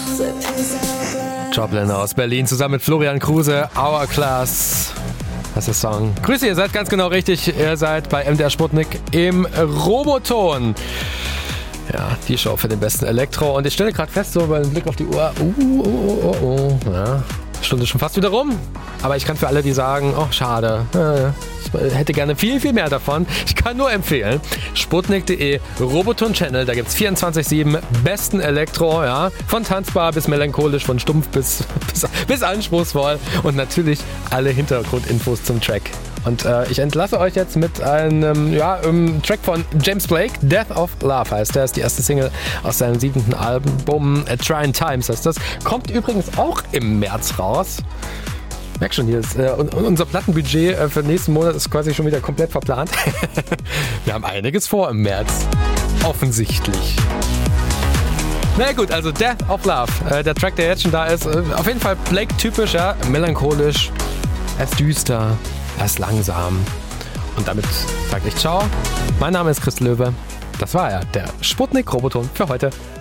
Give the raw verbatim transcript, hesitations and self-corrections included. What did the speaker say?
Joplin aus Berlin zusammen mit Florian Kruse, Hourglass. Das ist der Song. Grüße, ihr seid ganz genau richtig. Ihr seid bei M D R Sputnik im Roboton. Ja, die Show für den besten Elektro. Und ich stelle gerade fest, so bei dem Blick auf die Uhr, uh, oh, oh, oh, oh. Ja, Stunde schon fast wieder rum. Aber ich kann für alle, die sagen, oh, schade, ich hätte gerne viel, viel mehr davon. Ich kann nur empfehlen, sputnik punkt de, Roboton Channel, da gibt es vierundzwanzig sieben besten Elektro, ja, von tanzbar bis melancholisch, von stumpf bis, bis, bis anspruchsvoll und natürlich alle Hintergrundinfos zum Track. Und äh, ich entlasse euch jetzt mit einem ja, um, Track von James Blake, Death of Love heißt der, ist die erste Single aus seinem siebenten Album, A Trying Times heißt das. Kommt übrigens auch im März raus. Merk schon, hier ist, äh, unser Plattenbudget äh, für den nächsten Monat ist quasi schon wieder komplett verplant. Wir haben einiges vor im März. Offensichtlich. Na gut, also Death of Love, äh, der Track, der jetzt schon da ist, äh, auf jeden Fall Blake-typisch, ja, melancholisch, er ist düster, er ist langsam. Und damit sage ich ciao. Mein Name ist Chris Löwe. Das war er, der Sputnik Roboton für heute.